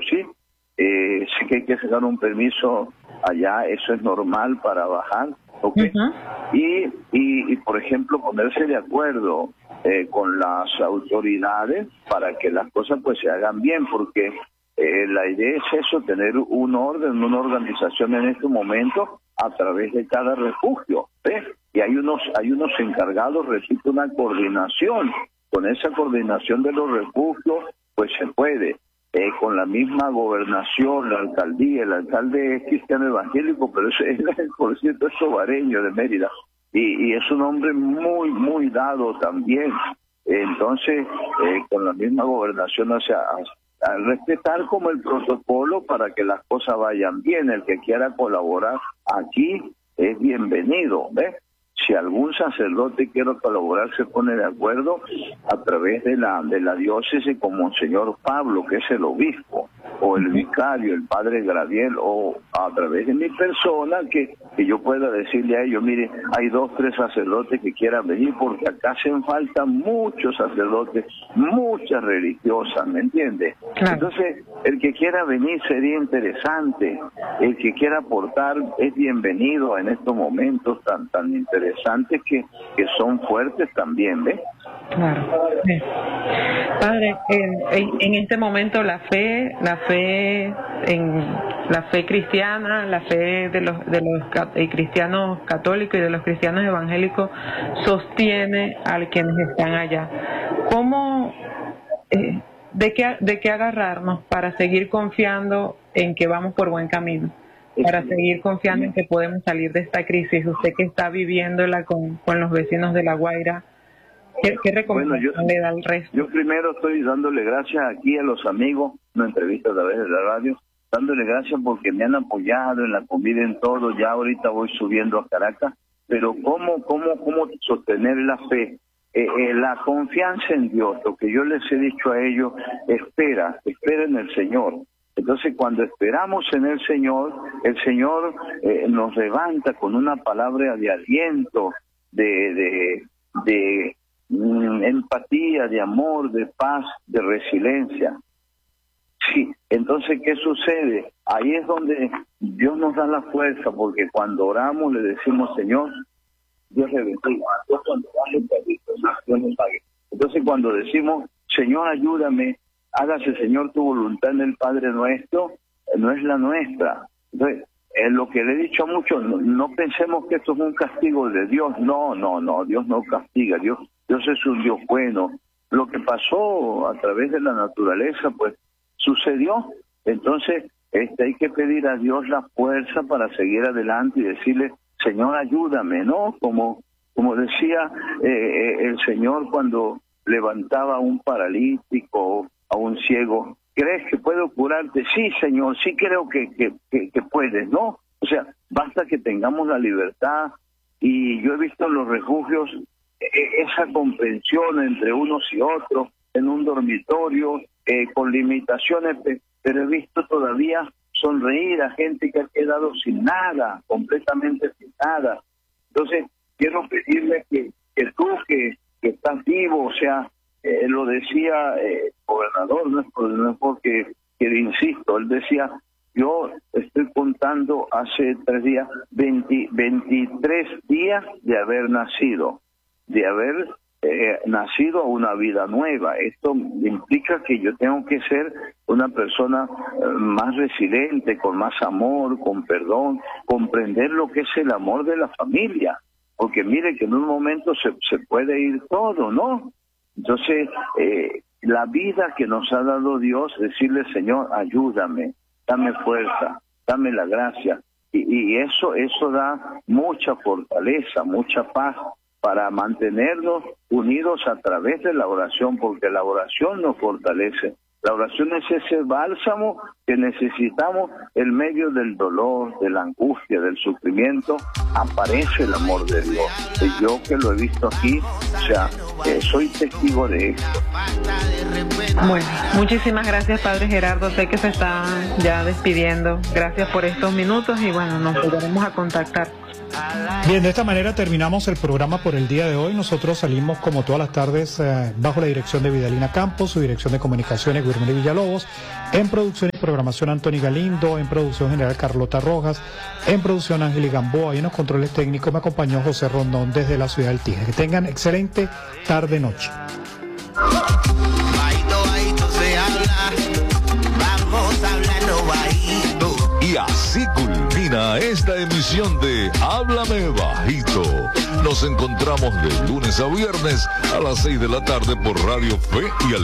¿sí? Sí que hay que sacar un permiso allá, eso es normal para bajar, ¿ok? Y por ejemplo, ponerse de acuerdo con las autoridades para que las cosas pues se hagan bien, porque la idea es eso, tener un orden, una organización en este momento a través de cada refugio, ¿ves? Y hay unos encargados, repito, una coordinación. Con esa coordinación de los refugios, pues se puede. Con la misma gobernación, la alcaldía, el alcalde es cristiano evangélico, pero por cierto es sobareño de Mérida, y es un hombre muy dado también. Entonces, con la misma gobernación, o sea, a respetar como el protocolo para que las cosas vayan bien. El que quiera colaborar aquí es bienvenido, ¿ves? Si algún sacerdote quiere colaborar, se pone de acuerdo a través de la diócesis con Monseñor Pablo, que es el obispo, o el vicario, el padre Graviel, o a través de mi persona, que yo pueda decirle a ellos, mire, hay 2, 3 sacerdotes que quieran venir, porque acá hacen falta muchos sacerdotes, muchas religiosas, ¿me entiende? Claro. Entonces, el que quiera venir sería interesante, el que quiera aportar es bienvenido en estos momentos tan interesantes que son fuertes también, ¿ves? Claro. Sí. Padre, en este momento la fe cristiana, la fe de los cristianos católicos y de los cristianos evangélicos sostiene a quienes están allá. ¿Cómo, de qué agarrarnos para seguir confiando en que vamos por buen camino? Para seguir confiando en que podemos salir de esta crisis? Usted que está viviéndola con los vecinos de La Guaira, ¿qué recomendación le da al resto? Yo primero estoy dándole gracias aquí a los amigos, una entrevista a través de la radio, dándole gracias porque me han apoyado en la comida, en todo. Ya ahorita voy subiendo a Caracas, pero ¿cómo sostener la fe? La confianza en Dios, lo que yo les he dicho a ellos, espera en el Señor. Entonces, cuando esperamos en el Señor nos levanta con una palabra de aliento, de empatía, de amor, de paz, de resiliencia. Sí, entonces, ¿qué sucede? Ahí es donde Dios nos da la fuerza, porque cuando oramos le decimos, Señor, Dios le bendiga. Entonces, cuando decimos, Señor, ayúdame, hágase, Señor, tu voluntad en el Padre nuestro, no es la nuestra. Entonces, lo que le he dicho a muchos, no pensemos que esto es un castigo de Dios. No, Dios no castiga, Dios es un Dios bueno. Lo que pasó a través de la naturaleza, pues, sucedió. Entonces, hay que pedir a Dios la fuerza para seguir adelante y decirle, Señor, ayúdame, ¿no? Como decía el Señor cuando levantaba a un paralítico, a un ciego, ¿crees que puedo curarte? Sí, Señor, sí creo que puedes, ¿no? O sea, basta que tengamos la libertad. Y yo he visto en los refugios esa comprensión entre unos y otros, en un dormitorio, con limitaciones, pero he visto todavía sonreír a gente que ha quedado sin nada, completamente sin nada. Entonces, quiero pedirle que tú, que estás vivo, o sea, lo decía el gobernador, no es porque insisto, él decía, yo estoy contando hace 3 días, 23 días de haber nacido, nacido a una vida nueva. Esto implica que yo tengo que ser una persona más resiliente, con más amor, con perdón, comprender lo que es el amor de la familia, porque mire que en un momento se puede ir todo, ¿no? Entonces, la vida que nos ha dado Dios, decirle, Señor, ayúdame, dame fuerza, dame la gracia, y eso da mucha fortaleza, mucha paz para mantenernos unidos a través de la oración, porque la oración nos fortalece. La oración es ese bálsamo que necesitamos en medio del dolor, de la angustia, del sufrimiento. Aparece el amor de Dios. Y yo que lo he visto aquí, o sea, soy testigo de esto. Bueno, muchísimas gracias, Padre Gerardo. Sé que se está ya despidiendo. Gracias por estos minutos y bueno, nos volveremos a contactar. Bien, de esta manera terminamos el programa por el día de hoy. Nosotros salimos como todas las tardes bajo la dirección de Vidalina Campos, su dirección de comunicaciones Guillermo Villalobos, en producción y programación Anthony Galindo, en producción general Carlota Rojas, en producción Ángel Gamboa y en los controles técnicos me acompañó José Rondón desde la ciudad del Tigre. Que tengan excelente tarde-noche. Y así culmina esta emisión de Háblame Bajito. Nos encontramos de lunes a viernes a las 6 de la tarde por Radio Fe y